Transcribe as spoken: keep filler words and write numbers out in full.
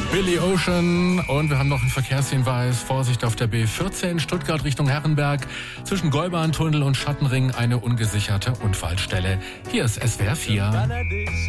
Billy Ocean und wir haben noch einen Verkehrshinweis. Vorsicht auf der B vierzehn Stuttgart Richtung Herrenberg. Zwischen Gäubahntunnel und Schattenring eine ungesicherte Unfallstelle. Hier ist S W R vier.